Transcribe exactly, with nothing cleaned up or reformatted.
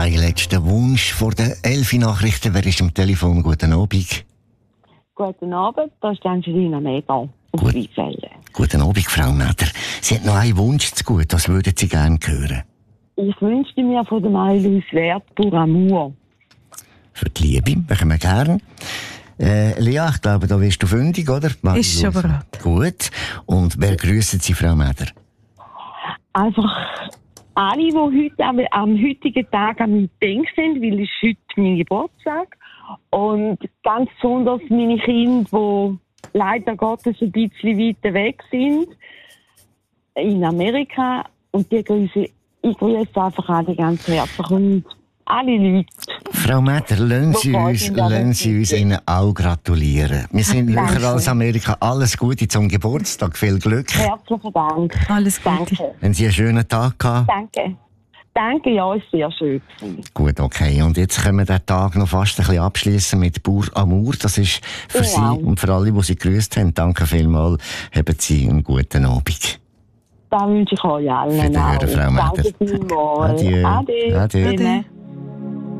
Ein letzter Wunsch vor den Elfi-Nachrichten. Wer ist am Telefon? Guten Abend. Guten Abend, das ist Angelina Mega. Gut. Guten Abend, Frau Meder. Sie hat noch einen Wunsch zu gut. Was würden Sie gerne hören? Ich wünschte mir von der Marie-Louise Wert «Pour Amour». Für die Liebe, machen wir gerne. Äh, Lea, ich glaube, da wirst du fündig, oder? Ist schon bereit. Gut. Und wer grüssen Sie, Frau Meder? Einfach alle, die heute am, am heutigen Tag an mich denken sind, weil es ist heute mein Geburtstag. Und ganz besonders meine Kinder, die leider Gottes ein bisschen weiter weg sind, in Amerika. Und die grüße, ich grüße einfach alle ganz herzlich und alle Leute. Frau Meder, lassen Sie uns, lassen Sie uns Ihnen auch gratulieren. Wir sind näher als Amerika. Alles Gute zum Geburtstag. Viel Glück. Herzlichen Dank. Alles Gute. Danke. Wenn Sie einen schönen Tag haben. Danke. Danke, ja, ist sehr schön. Gut, okay. Und jetzt können wir den Tag noch fast ein bisschen abschließen mit «Pour Amour». Das ist für Ja. Sie und für alle, die Sie grüßt haben. Danke vielmals. Haben Sie einen guten Abend. Da wünsche ich euch allen. Wiederhören, Frau Meder. Danke vielmals. Adieu. Ade. Adieu. Ade.